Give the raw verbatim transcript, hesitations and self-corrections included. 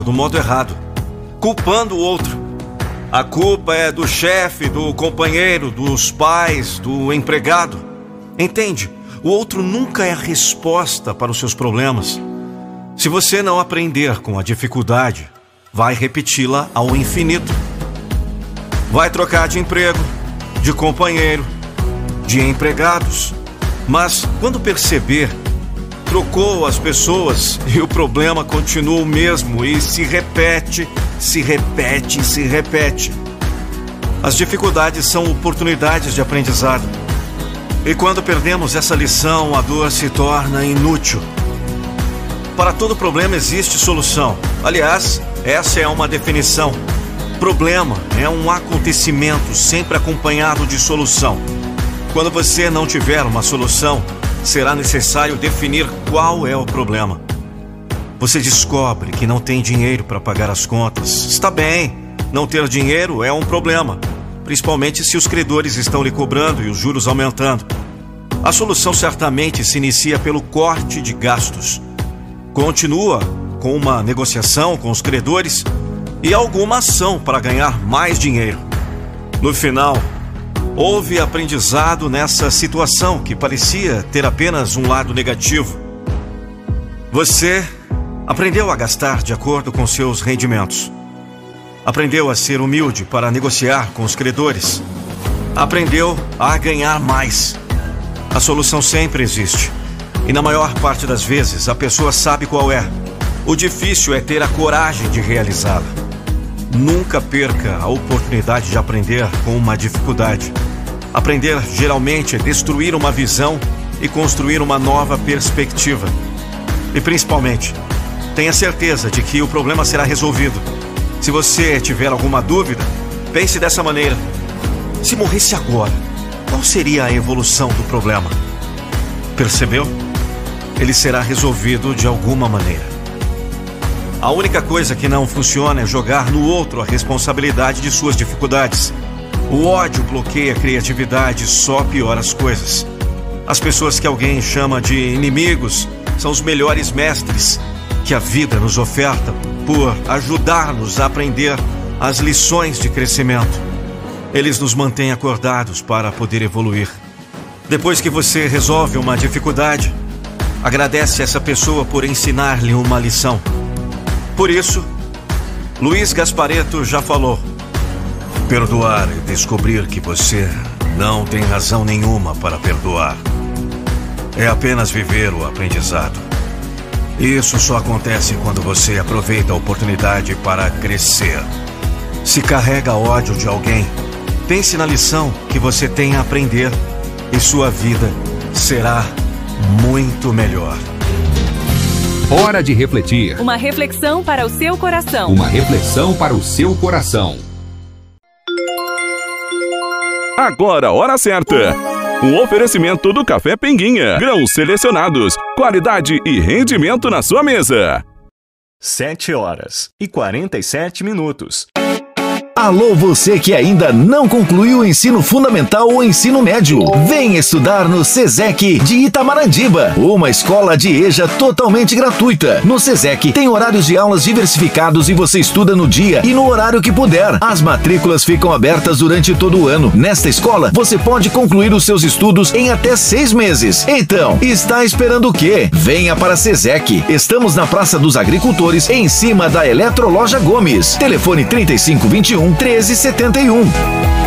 do modo errado, culpando o outro. A culpa é do chefe, do companheiro, dos pais, do empregado. Entende? O outro nunca é a resposta para os seus problemas. Se você não aprender com a dificuldade, vai repeti-la ao infinito. Vai trocar de emprego, de companheiro, de empregados. Mas quando perceber, trocou as pessoas e o problema continua o mesmo e se repete, se repete, se repete. As dificuldades são oportunidades de aprendizado. E quando perdemos essa lição, a dor se torna inútil. Para todo problema existe solução. Aliás, essa é uma definição. Problema é um acontecimento sempre acompanhado de solução. Quando você não tiver uma solução, será necessário definir qual é o problema. Você descobre que não tem dinheiro para pagar as contas. Está bem, não ter dinheiro é um problema, principalmente se os credores estão lhe cobrando e os juros aumentando. A solução certamente se inicia pelo corte de gastos. Continua com uma negociação com os credores e alguma ação para ganhar mais dinheiro. No final, houve aprendizado nessa situação que parecia ter apenas um lado negativo. Você aprendeu a gastar de acordo com seus rendimentos. Aprendeu a ser humilde para negociar com os credores. Aprendeu a ganhar mais. A solução sempre existe. E na maior parte das vezes a pessoa sabe qual é. O difícil é ter a coragem de realizá-la. Nunca perca a oportunidade de aprender com uma dificuldade. Aprender geralmente é destruir uma visão e construir uma nova perspectiva. E principalmente, tenha certeza de que o problema será resolvido. Se você tiver alguma dúvida, pense dessa maneira. Se morresse agora, qual seria a evolução do problema? Percebeu? Ele será resolvido de alguma maneira. A única coisa que não funciona é jogar no outro a responsabilidade de suas dificuldades. O ódio bloqueia a criatividade e só piora as coisas. As pessoas que alguém chama de inimigos são os melhores mestres que a vida nos oferta por ajudar-nos a aprender as lições de crescimento. Eles nos mantêm acordados para poder evoluir. Depois que você resolve uma dificuldade, agradece a essa pessoa por ensinar-lhe uma lição. Por isso, Luiz Gasparetto já falou: perdoar é descobrir que você não tem razão nenhuma para perdoar. É apenas viver o aprendizado. Isso só acontece quando você aproveita a oportunidade para crescer. Se carrega ódio de alguém, pense na lição que você tem a aprender e sua vida será muito melhor. Hora de refletir. Uma reflexão para o seu coração. Uma reflexão para o seu coração. Agora, hora certa. Um oferecimento do Café Pinguinha. Grãos selecionados, qualidade e rendimento na sua mesa. sete horas e quarenta e sete minutos. Alô, você que ainda não concluiu o ensino fundamental ou ensino médio. Vem estudar no SESEC de Itamarandiba, uma escola de E J A totalmente gratuita. No SESEC tem horários de aulas diversificados e você estuda no dia e no horário que puder. As matrículas ficam abertas durante todo o ano. Nesta escola, você pode concluir os seus estudos em até seis meses. Então, está esperando o quê? Venha para SESEC. Estamos na Praça dos Agricultores, em cima da Eletroloja Gomes. Telefone trinta e cinco, vinte e um, treze setenta e um.